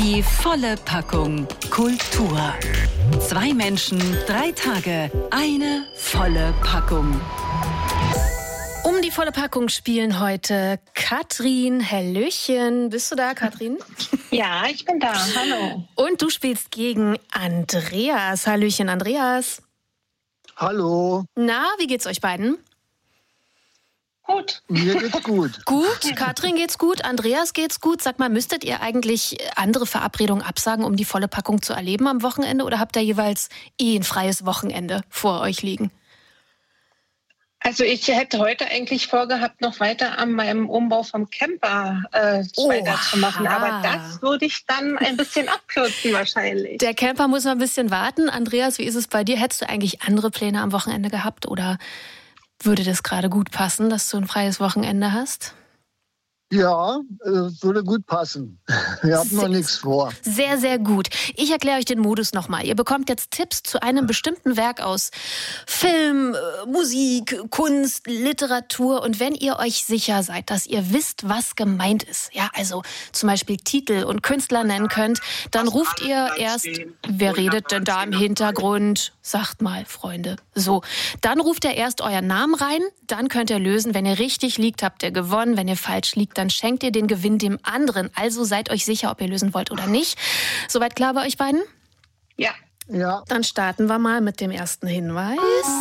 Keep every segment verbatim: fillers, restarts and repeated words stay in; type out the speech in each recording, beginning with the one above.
Die volle Packung Kultur. Zwei Menschen, drei Tage, eine volle Packung. Um die volle Packung spielen heute Katrin. Hallöchen. Bist du da, Katrin? Ja, ich bin da. Hallo. Und du spielst gegen Andreas. Hallöchen, Andreas. Hallo. Na, wie geht's euch beiden? Gut. Mir geht's gut. Gut, Katrin geht's gut, Andreas geht's gut. Sag mal, müsstet ihr eigentlich andere Verabredungen absagen, um die volle Packung zu erleben am Wochenende? Oder habt ihr jeweils eh ein freies Wochenende vor euch liegen? Also ich hätte heute eigentlich vorgehabt, noch weiter an meinem Umbau vom Camper äh, weiterzumachen. Aber das würde ich dann ein bisschen abkürzen wahrscheinlich. Der Camper muss noch ein bisschen warten. Andreas, wie ist es bei dir? Hättest du eigentlich andere Pläne am Wochenende gehabt? Oder würde das gerade gut passen, dass du ein freies Wochenende hast? Ja, äh, würde gut passen. Wir haben noch nichts vor. Sehr, sehr gut. Ich erkläre euch den Modus nochmal. Ihr bekommt jetzt Tipps zu einem bestimmten Werk aus Film, Musik, Kunst, Literatur. Und wenn ihr euch sicher seid, dass ihr wisst, was gemeint ist, ja, also zum Beispiel Titel und Künstler nennen könnt, dann ruft ihr erst, wer redet denn da im Hintergrund? Sagt mal, Freunde. So, dann ruft ihr erst euren Namen rein, dann könnt ihr lösen. Wenn ihr richtig liegt, habt ihr gewonnen. Wenn ihr falsch liegt, dann schenkt ihr den Gewinn dem anderen. Also seid euch sicher, ob ihr lösen wollt oder nicht. Soweit klar bei euch beiden? Ja. Ja. Dann starten wir mal mit dem ersten Hinweis.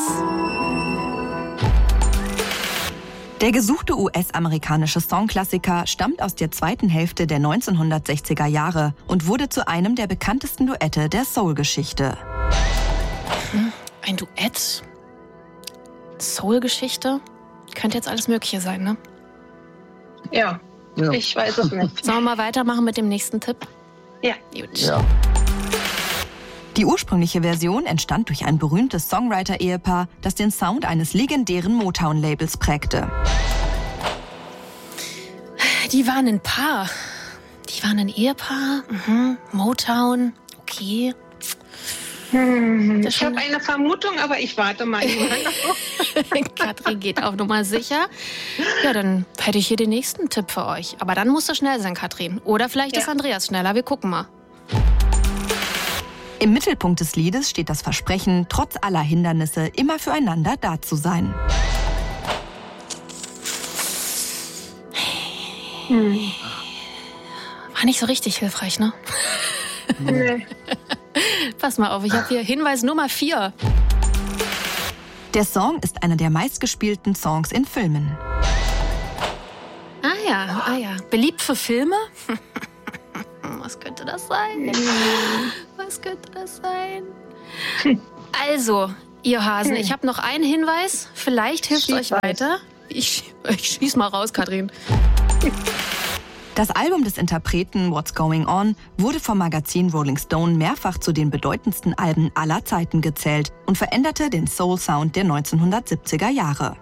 Der gesuchte U S-amerikanische Songklassiker stammt aus der zweiten Hälfte der neunzehnhundertsechziger Jahre und wurde zu einem der bekanntesten Duette der Soul-Geschichte. Ein Duett? Soul-Geschichte? Könnte jetzt alles Mögliche sein, ne? Ja, Ja. ich weiß es nicht. Sollen wir mal weitermachen mit dem nächsten Tipp? Ja. Gut. Ja. Die ursprüngliche Version entstand durch ein berühmtes Songwriter-Ehepaar, das den Sound eines legendären Motown-Labels prägte. Die waren ein Paar. Die waren ein Ehepaar. Mhm. Motown. Okay. Hm, ich habe eine Vermutung, aber ich warte mal. Katrin geht auf Nummer sicher. Ja, dann hätte ich hier den nächsten Tipp für euch. Aber dann musst du schnell sein, Katrin. Oder vielleicht Ja. ist Andreas schneller. Wir gucken mal. Im Mittelpunkt des Liedes steht das Versprechen, trotz aller Hindernisse immer füreinander da zu sein. Hm. War nicht so richtig hilfreich, ne? Nee. Pass mal auf, ich habe hier Hinweis Nummer vier. Der Song ist einer der meistgespielten Songs in Filmen. Ah ja, ah ja. Beliebt für Filme? Was könnte das sein? Was könnte das sein? Also, ihr Hasen, ich habe noch einen Hinweis. Vielleicht hilft es euch Schieß weiter. Ich, ich schieß mal raus, Katrin. Das Album des Interpreten What's Going On wurde vom Magazin Rolling Stone mehrfach zu den bedeutendsten Alben aller Zeiten gezählt und veränderte den Soul-Sound der neunzehnhundertsiebziger Jahre.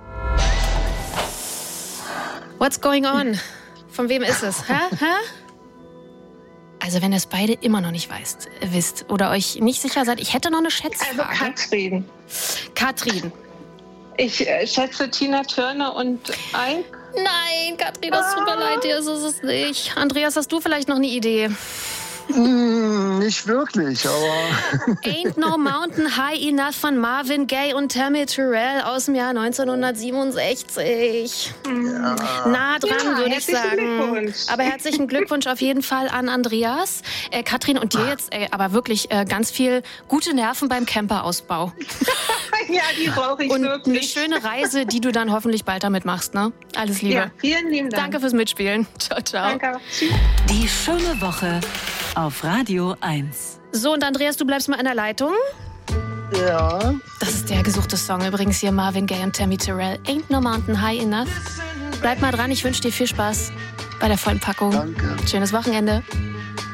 What's going on? Von wem ist es? Hä? Hä? Also wenn ihr es beide immer noch nicht weißt, wisst oder euch nicht sicher seid, ich hätte noch eine Also Schätzfrage. Katrin. Katrin. Ich äh, schätze Tina Turner und Ike. Nein, Katrin, das tut mir leid, dir ist es nicht. Andreas, hast du vielleicht noch eine Idee? Hm, nicht wirklich, aber Ain't No Mountain High Enough von Marvin Gaye und Tammy Terrell aus dem Jahr neunzehnhundertsiebenundsechzig. ja. Nah dran, Ja, würde ich herzlichen sagen. Glückwunsch. Aber herzlichen Glückwunsch auf jeden Fall an Andreas. Äh, Katrin, und dir jetzt äh, aber wirklich äh, ganz viel gute Nerven beim Camperausbau. Ja, die brauche ich Und eine wirklich. schöne Reise, die du dann hoffentlich bald damit machst. Ne? Alles Liebe. Ja, vielen lieben Dank. Danke fürs Mitspielen. Ciao, ciao. Danke. Tschüss. Die schöne Woche auf Radio eins. So, und Andreas, du bleibst mal in der Leitung. ja. Das ist der gesuchte Song übrigens hier, Marvin Gaye und Tammy Terrell. Ain't No Mountain High Enough. Bleib mal dran, ich wünsche dir viel Spaß bei der vollen Packung. Danke. Schönes Wochenende.